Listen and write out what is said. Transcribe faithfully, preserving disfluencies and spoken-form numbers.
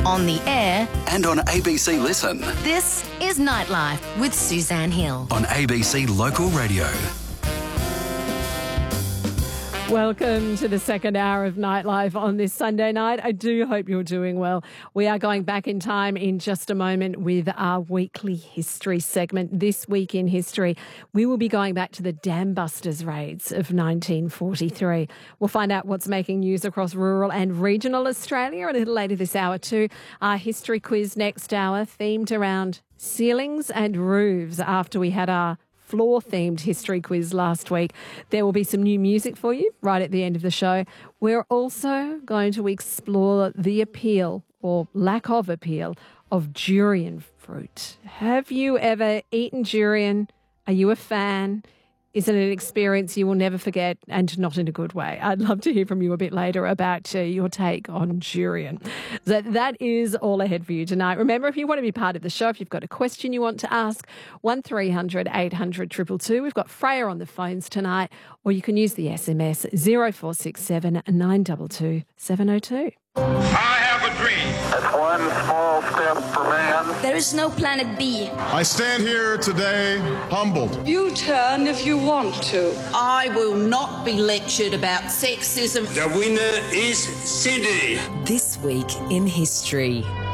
on the air, and on A B C Listen. this is Nightlife with Suzanne Hill. On A B C Local Radio. Welcome to the second hour of Nightlife on this Sunday night. I do hope you're doing well. We are going back in time in just a moment with our weekly history segment. This week in history, we will be going back to the Dam Busters raids of nineteen forty-three. We'll find out what's making news across rural and regional Australia a little later this hour too. Our history quiz next hour themed around ceilings and roofs after we had our floor-themed history quiz last week. There will be some new music for you right at the end of the show. We're also going to explore the appeal, or lack of appeal, of durian fruit. Have you ever eaten durian? Are you a fan? Is it an experience you will never forget, and not in a good way? I'd love to hear from you a bit later about uh, your take on durian. So that is all ahead for you tonight. Remember, if you want to be part of the show, if you've got a question you want to ask, one three hundred eight hundred two two two. We've got Freya on the phones tonight, or you can use the S M S zero four six seven nine two two seven zero two. I have a dream. That's one small step for man. There is no planet B. I stand here today humbled. You turn if you want to. I will not be lectured about sexism. The winner is Cindy. This week in history.